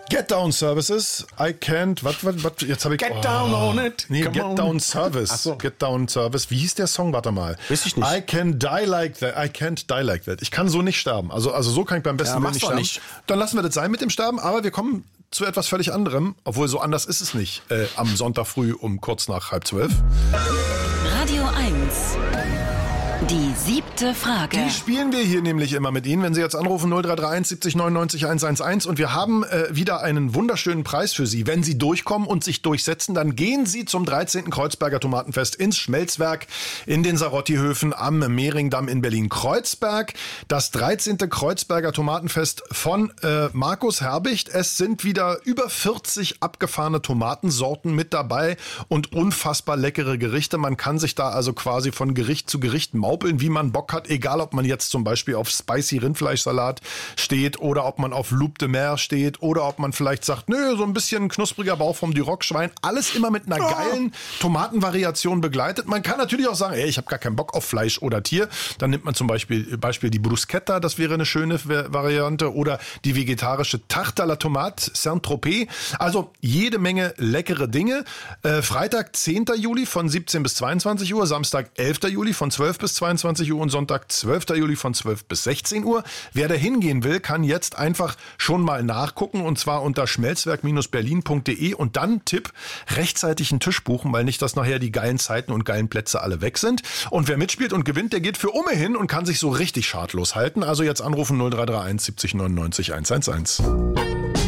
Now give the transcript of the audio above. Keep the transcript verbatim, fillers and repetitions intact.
Get Down Services, I can't, was, was, was, jetzt habe ich... Get oh, down on it. Nee, Come Get on. Down Service, Ach so. Get Down Service. Wie hieß der Song? Warte mal. Weiß ich nicht. I can die like that, I can't die like that. Ich kann so nicht sterben. Also, also so kann ich beim besten Ja, Willen machst nicht du auch sterben. nicht. Dann lassen wir das sein mit dem Sterben, aber wir kommen zu etwas völlig anderem, obwohl so anders ist es nicht, äh, am Sonntag früh um kurz nach halb zwölf. Radio eins. Die siebte Frage. Die spielen wir hier nämlich immer mit Ihnen, wenn Sie jetzt anrufen null drei drei eins siebzig neunundneunzig hundertelf und wir haben äh, wieder einen wunderschönen Preis für Sie. Wenn Sie durchkommen und sich durchsetzen, dann gehen Sie zum dreizehnten Kreuzberger Tomatenfest ins Schmelzwerk in den Sarotti-Höfen am Mehringdamm in Berlin-Kreuzberg. Das dreizehnte Kreuzberger Tomatenfest von äh, Markus Herbicht. Es sind wieder über vierzig abgefahrene Tomatensorten mit dabei und unfassbar leckere Gerichte. Man kann sich da also quasi von Gericht zu Gericht maupeln, wie man Bock hat, egal ob man jetzt zum Beispiel auf Spicy Rindfleischsalat steht oder ob man auf Loup de Mer steht oder ob man vielleicht sagt, nö, so ein bisschen knuspriger Bauch vom Duroc-Schwein. Alles immer mit einer geilen Tomatenvariation begleitet. Man kann natürlich auch sagen, ey, ich habe gar keinen Bock auf Fleisch oder Tier. Dann nimmt man zum Beispiel, Beispiel die Bruschetta, das wäre eine schöne Variante, oder die vegetarische Tarte à la Tomate Saint-Tropez. Also jede Menge leckere Dinge. Äh, Freitag, zehnten Juli von siebzehn bis zweiundzwanzig Uhr, Samstag, elften Juli von zwölf bis zweiundzwanzig Uhr und Sonntag, zwölften Juli von zwölf bis sechzehn Uhr. Wer da hingehen will, kann jetzt einfach schon mal nachgucken und zwar unter schmelzwerk berlin punkt de und dann Tipp, rechtzeitig einen Tisch buchen, weil nicht, dass nachher die geilen Zeiten und geilen Plätze alle weg sind. Und wer mitspielt und gewinnt, der geht für Umme hin und kann sich so richtig schadlos halten. Also jetzt anrufen null drei drei eins siebzig neunundneunzig hundertelf.